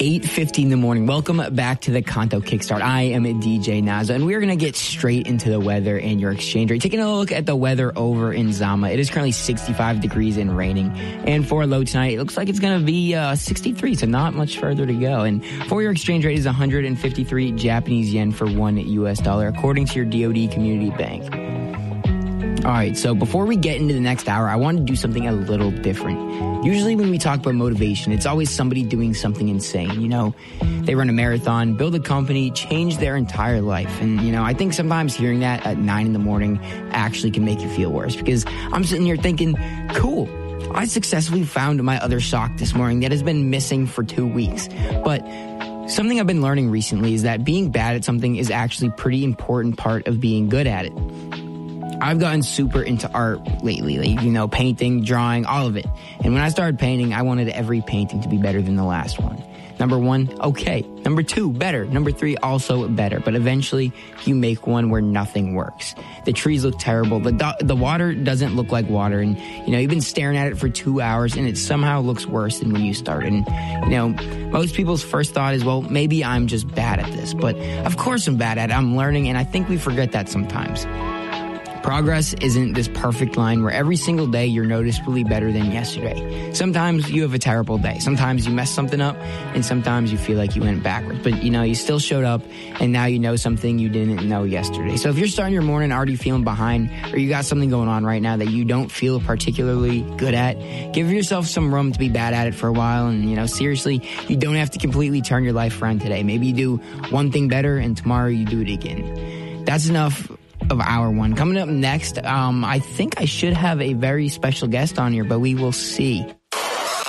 8:50 in the morning. Welcome back to the Kanto Kickstart. I am DJ Naza, and we're going to get straight into the weather and your exchange rate. Taking a look at the weather over in Zama. It is currently 65 degrees and raining. And for a low tonight, it looks like it's going to be 63, so not much further to go. And for your exchange rate is 153 Japanese yen for $1 US, according to your DoD Community Bank. All right, so before we get into the next hour, I want to do something a little different. Usually when we talk about motivation, it's always somebody doing something insane. You know, they run a marathon, build a company, change their entire life. And, you know, I think sometimes hearing that at 9 in the morning actually can make you feel worse, because I'm sitting here thinking, cool, I successfully found my other sock this morning that has been missing for 2 weeks. But something I've been learning recently is that being bad at something is actually a pretty important part of being good at it. I've gotten super into art lately, like, you know, painting, drawing, all of it. And when I started painting, I wanted every painting to be better than the last one. Number 1, okay. Number 2, better. Number 3, also better. But eventually, you make one where nothing works. The trees look terrible. The water doesn't look like water. And, you know, you've been staring at it for 2 hours, and it somehow looks worse than when you started. And, you know, most people's first thought is, well, maybe I'm just bad at this. But of course I'm bad at it. I'm learning, and I think we forget that sometimes. Progress isn't this perfect line where every single day you're noticeably better than yesterday. Sometimes you have a terrible day. Sometimes you mess something up, and sometimes you feel like you went backwards. But, you know, you still showed up, and now you know something you didn't know yesterday. So if you're starting your morning already feeling behind, or you got something going on right now that you don't feel particularly good at, give yourself some room to be bad at it for a while. And, you know, seriously, you don't have to completely turn your life around today. Maybe you do one thing better, and tomorrow you do it again. That's enough of hour one. Coming up next, I think I should have a very special guest on here, but we will see.